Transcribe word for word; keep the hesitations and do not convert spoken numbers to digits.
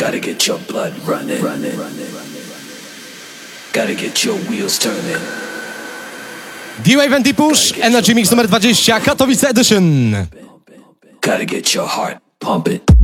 Gotta get your blood running, running, running. Gotta get your wheels turning. D-Wave and D-Push, Energy Mix numer dwadzieścia, Katowice Edition. Gotta get your heart pumping.